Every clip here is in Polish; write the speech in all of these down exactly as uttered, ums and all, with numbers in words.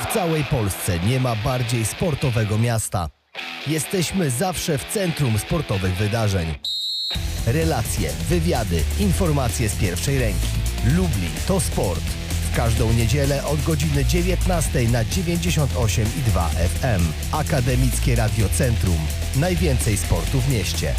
W całej Polsce nie ma bardziej sportowego miasta. Jesteśmy zawsze w centrum sportowych wydarzeń. Relacje, wywiady, informacje z pierwszej ręki. Lublin to sport. W każdą niedzielę od godziny dziewiętnastej na dziewięćdziesiąt osiem i dwa F M. Akademickie Radio Centrum. Najwięcej sportu w mieście.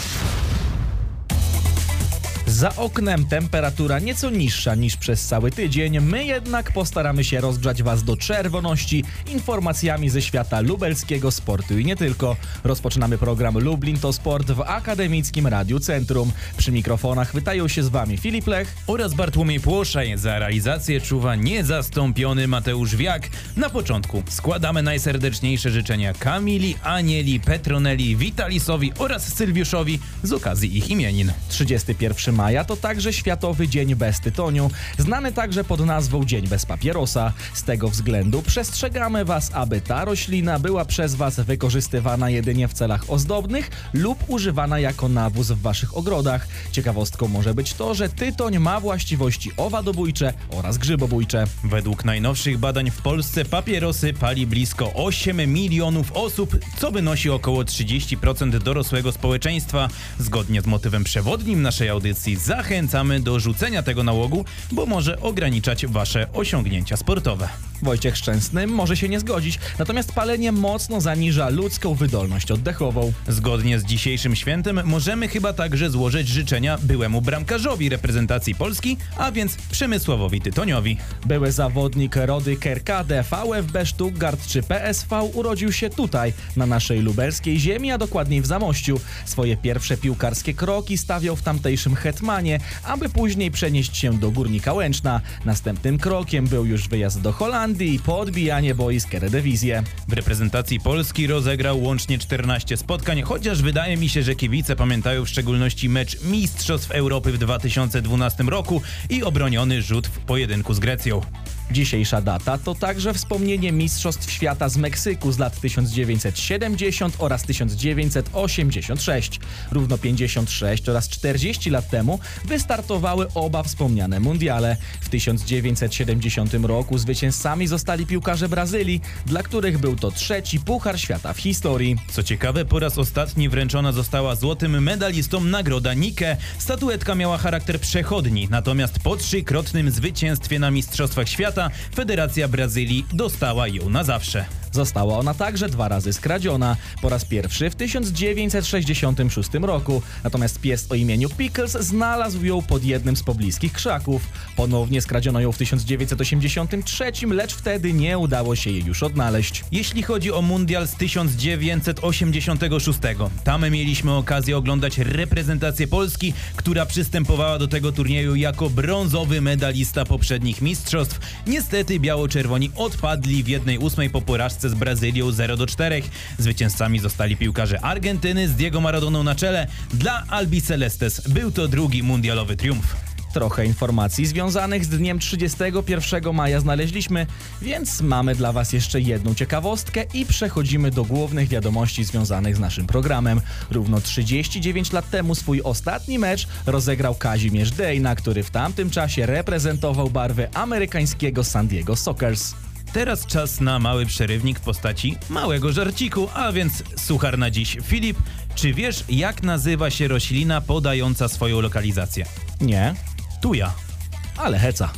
Za oknem temperatura nieco niższa niż przez cały tydzień, my jednak postaramy się rozgrzać Was do czerwoności informacjami ze świata lubelskiego sportu i nie tylko. Rozpoczynamy program Lublin to Sport w Akademickim Radiu Centrum. Przy mikrofonach witają się z Wami Filip Lech oraz Bartłomiej Płoszaj. Za realizację czuwa niezastąpiony Mateusz Wiak. Na początku składamy najserdeczniejsze życzenia Kamili, Anieli, Petroneli, Witalisowi oraz Sylwiuszowi z okazji ich imienin. trzydziestego pierwszego maja to także Światowy Dzień Bez Tytoniu, znany także pod nazwą Dzień Bez Papierosa. Z tego względu przestrzegamy Was, aby ta roślina była przez Was wykorzystywana jedynie w celach ozdobnych lub używana jako nawóz w Waszych ogrodach. Ciekawostką może być to, że tytoń ma właściwości owadobójcze oraz grzybobójcze. Według najnowszych badań w Polsce papierosy pali blisko osiem milionów osób, co wynosi około trzydzieści procent dorosłego społeczeństwa. Zgodnie z motywem przewodnim naszej audycji zachęcamy do rzucenia tego nałogu, bo może ograniczać Wasze osiągnięcia sportowe. Wojciech Szczęsny może się nie zgodzić, natomiast palenie mocno zaniża ludzką wydolność oddechową. Zgodnie z dzisiejszym świętem możemy chyba także złożyć życzenia byłemu bramkarzowi reprezentacji Polski, a więc Przemysławowi Tytoniowi. Były zawodnik Rody Kerkrade, V F B Stuttgart czy P S V urodził się tutaj, na naszej lubelskiej ziemi, a dokładniej w Zamościu. Swoje pierwsze piłkarskie kroki stawiał w tamtejszym Hetmanie, aby później przenieść się do Górnika Łęczna. Następnym krokiem był już wyjazd do Holandii i podbijanie boisk Eredivisie. W reprezentacji Polski rozegrał łącznie czternaście spotkań, chociaż wydaje mi się, że kibice pamiętają w szczególności mecz Mistrzostw Europy w dwa tysiące dwunastym roku i obroniony rzut w pojedynku z Grecją. Dzisiejsza data to także wspomnienie Mistrzostw Świata z Meksyku z lat tysiąc dziewięćset siedemdziesiątego oraz tysiąc dziewięćset osiemdziesiątego szóstego. Równo pięćdziesiąt sześć oraz czterdzieści lat temu wystartowały oba wspomniane mundiale. W tysiąc dziewięćset siedemdziesiątym roku zwycięzcami zostali piłkarze Brazylii, dla których był to trzeci Puchar Świata w historii. Co ciekawe, po raz ostatni wręczona została złotym medalistom nagroda Nike. Statuetka miała charakter przechodni, natomiast po trzykrotnym zwycięstwie na Mistrzostwach Świata Federacja Brazylii dostała ją na zawsze. Została ona także dwa razy skradziona. Po raz pierwszy w tysiąc dziewięćset sześćdziesiątym szóstym roku. Natomiast pies o imieniu Pickles znalazł ją pod jednym z pobliskich krzaków. Ponownie skradziono ją w tysiąc dziewięćset osiemdziesiątym trzecim, lecz wtedy nie udało się jej już odnaleźć. Jeśli chodzi o mundial z tysiąc dziewięćset osiemdziesiątego szóstego, tam mieliśmy okazję oglądać reprezentację Polski, która przystępowała do tego turnieju jako brązowy medalista poprzednich mistrzostw. Niestety biało-czerwoni odpadli w jednej ósmej po porażce z Brazylią zero do czterech. Zwycięzcami zostali piłkarze Argentyny z Diego Maradoną na czele. Dla Albi Celestes był to drugi mundialowy triumf. Trochę informacji związanych z dniem trzydziestego pierwszego maja znaleźliśmy, więc mamy dla Was jeszcze jedną ciekawostkę i przechodzimy do głównych wiadomości związanych z naszym programem. Równo trzydzieści dziewięć lat temu swój ostatni mecz rozegrał Kazimierz Dejna, który w tamtym czasie reprezentował barwy amerykańskiego San Diego Sockers. Teraz czas na mały przerywnik w postaci małego żarciku, a więc suchar na dziś. Filip, czy wiesz, jak nazywa się roślina podająca swoją lokalizację? Nie. Tuja. Ale heca.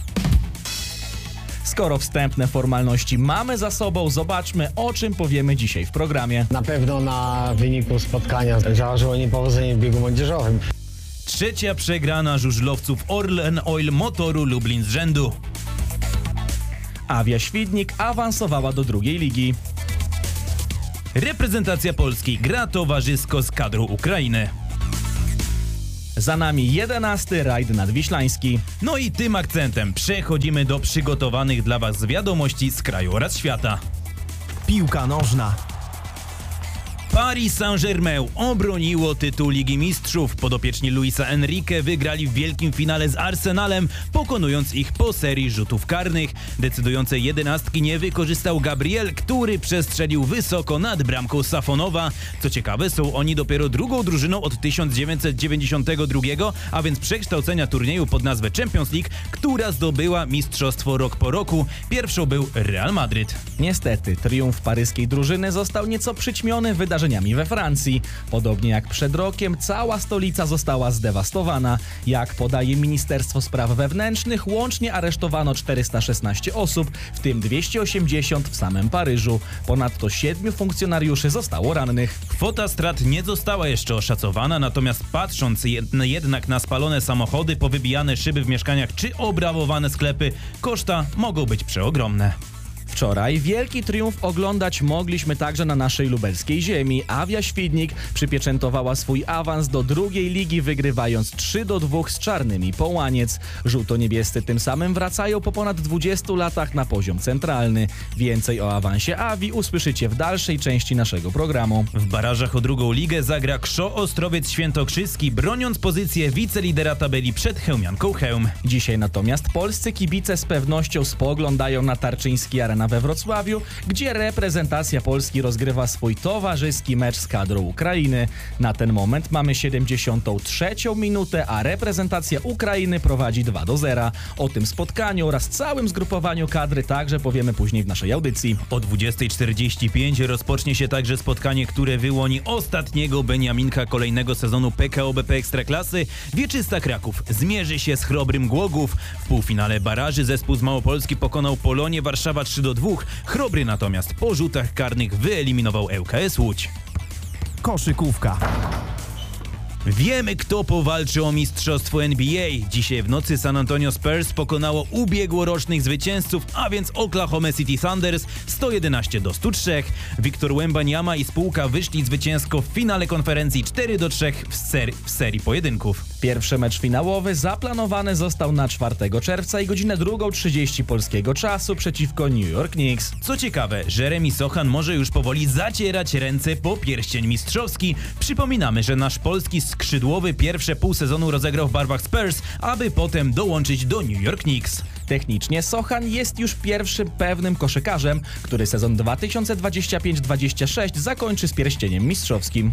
Skoro wstępne formalności mamy za sobą, zobaczmy, o czym powiemy dzisiaj w programie. Na pewno na wyniku spotkania zaważyło niepowodzenie w biegu młodzieżowym. Trzecia przegrana żużlowców Orlen Oil Motoru Lublin z rzędu. Awia Świdnik awansowała do drugiej ligi. Reprezentacja Polski gra towarzysko z kadrą Ukrainy. Za nami jedenasty rajd nadwiślański. No i tym akcentem przechodzimy do przygotowanych dla Was wiadomości z kraju oraz świata. Piłka nożna. Paris Saint-Germain obroniło tytuł Ligi Mistrzów. Podopieczni Luisa Enrique wygrali w wielkim finale z Arsenalem, pokonując ich po serii rzutów karnych. Decydującej jedenastki nie wykorzystał Gabriel, który przestrzelił wysoko nad bramką Safonowa. Co ciekawe, są oni dopiero drugą drużyną od tysiąc dziewięćset dziewięćdziesiątego drugiego, a więc przekształcenia turnieju pod nazwę Champions League, która zdobyła mistrzostwo rok po roku. Pierwszą był Real Madryt. Niestety, triumf paryskiej drużyny został nieco przyćmiony wydarzeniami we Francji. Podobnie jak przed rokiem, cała stolica została zdewastowana. Jak podaje Ministerstwo Spraw Wewnętrznych, łącznie aresztowano czterysta szesnaście osób, w tym dwieście osiemdziesiąt w samym Paryżu. Ponadto siedmiu funkcjonariuszy zostało rannych. Kwota strat nie została jeszcze oszacowana, natomiast patrząc jednak na spalone samochody, powybijane szyby w mieszkaniach czy obrabowane sklepy, koszta mogą być przeogromne. Wczoraj wielki triumf oglądać mogliśmy także na naszej lubelskiej ziemi. Awia Świdnik przypieczętowała swój awans do drugiej ligi, wygrywając trzy do dwóch z Czarnymi Połaniec. Żółto-niebiescy tym samym wracają po ponad dwudziestu latach na poziom centralny. Więcej o awansie Awi usłyszycie w dalszej części naszego programu. W barażach o drugą ligę zagra Krzoo Ostrowiec Świętokrzyski, broniąc pozycję wicelidera tabeli przed Chełmianką Chełm. Dzisiaj natomiast polscy kibice z pewnością spoglądają na Tarczyński Arena we Wrocławiu, gdzie reprezentacja Polski rozgrywa swój towarzyski mecz z kadrą Ukrainy. Na ten moment mamy siedemdziesiątą trzecią minutę, a reprezentacja Ukrainy prowadzi dwa do zera. O tym spotkaniu oraz całym zgrupowaniu kadry także powiemy później w naszej audycji. O dwudziestej czterdzieści pięć rozpocznie się także spotkanie, które wyłoni ostatniego Beniaminka kolejnego sezonu P K O B P Ekstraklasy. Wieczysta Kraków zmierzy się z Chrobrym Głogów. W półfinale baraży zespół z Małopolski pokonał Polonię Warszawa trzy do dwóch. Chrobry natomiast po rzutach karnych wyeliminował L K S Łódź. Koszykówka. Wiemy, kto powalczy o mistrzostwo N B A. Dzisiaj w nocy San Antonio Spurs pokonało ubiegłorocznych zwycięzców, a więc Oklahoma City Thunders sto jedenaście do stu trzech. Wiktor Wembanyama i spółka wyszli zwycięsko w finale konferencji cztery do trzech w, ser- w serii pojedynków. Pierwszy mecz finałowy zaplanowany został na czwartego czerwca i godzinę druga trzydzieści polskiego czasu przeciwko New York Knicks. Co ciekawe, Jeremy Sochan może już powoli zacierać ręce po pierścień mistrzowski. Przypominamy, że nasz polski skrzydłowy pierwsze pół sezonu rozegrał w barwach Spurs, aby potem dołączyć do New York Knicks. Technicznie Sochan jest już pierwszym pewnym koszykarzem, który sezon dwa tysiące dwudziesty piąty dwudziesty szósty zakończy z pierścieniem mistrzowskim.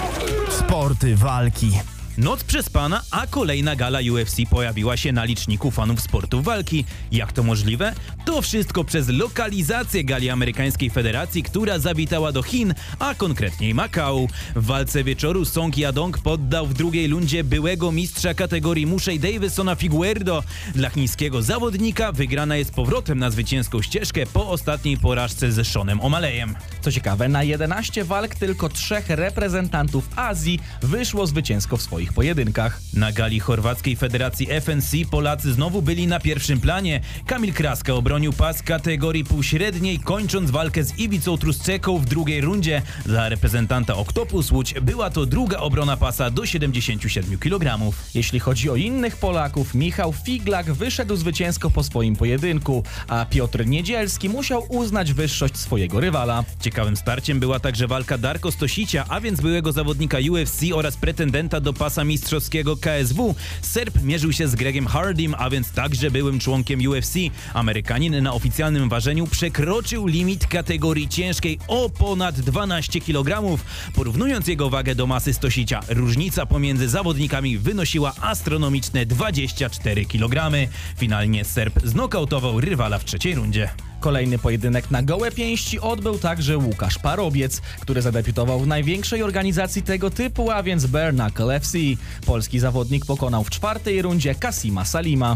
Sporty walki. Noc przespana, a kolejna gala U F C pojawiła się na liczniku fanów sportu walki. Jak to możliwe? To wszystko przez lokalizację gali amerykańskiej federacji, która zawitała do Chin, a konkretniej Makao. W walce wieczoru Song Yadong poddał w drugiej rundzie byłego mistrza kategorii Muszej Davisona Figueiredo. Dla chińskiego zawodnika wygrana jest powrotem na zwycięską ścieżkę po ostatniej porażce ze Seanem O'Malleyem. Co ciekawe, na jedenaście walk tylko trzech reprezentantów Azji wyszło zwycięsko w swoich pojedynkach. Na gali chorwackiej federacji F N C Polacy znowu byli na pierwszym planie. Kamil Kraska obronił pas kategorii półśredniej, kończąc walkę z Iwicą Trusceką w drugiej rundzie. Dla reprezentanta Oktopus Łódź była to druga obrona pasa do siedemdziesięciu siedmiu kilogramów. Jeśli chodzi o innych Polaków, Michał Figlak wyszedł zwycięsko po swoim pojedynku, a Piotr Niedzielski musiał uznać wyższość swojego rywala. Ciekawym starciem była także walka Darko Stosicia, a więc byłego zawodnika U F C oraz pretendenta do pasa mistrzowskiego K S W. Serb mierzył się z Gregiem Hardym, a więc także byłym członkiem U F C. Amerykanin na oficjalnym ważeniu przekroczył limit kategorii ciężkiej o ponad dwanaście kilogramów. Porównując jego wagę do masy Stosicia, różnica pomiędzy zawodnikami wynosiła astronomiczne dwadzieścia cztery kilogramy. Finalnie Serb znokautował rywala w trzeciej rundzie. Kolejny pojedynek na gołe pięści odbył także Łukasz Parobiec, który zadebiutował w największej organizacji tego typu, a więc Bare Knuckle F C. Polski zawodnik pokonał w czwartej rundzie Kasima Salima.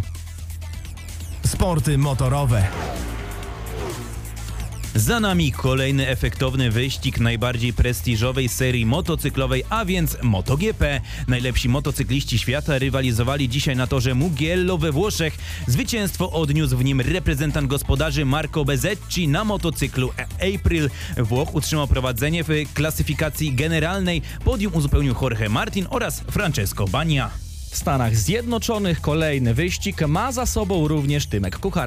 Sporty motorowe. Za nami kolejny efektowny wyścig najbardziej prestiżowej serii motocyklowej, a więc MotoGP. Najlepsi motocykliści świata rywalizowali dzisiaj na torze Mugello we Włoszech. Zwycięstwo odniósł w nim reprezentant gospodarzy Marco Bezzecchi na motocyklu April. Włoch utrzymał prowadzenie w klasyfikacji generalnej. Podium uzupełnił Jorge Martin oraz Francesco Bagna. W Stanach Zjednoczonych kolejny wyścig ma za sobą również Tymek Kucharski.